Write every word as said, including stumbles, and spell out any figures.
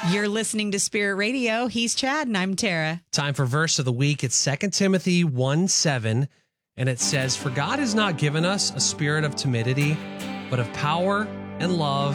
You're listening to Spirit Radio. He's Chad and I'm Tara. Time for verse of the week. It's Second Timothy one seven, and it says, "For God has not given us a spirit of timidity, but of power and love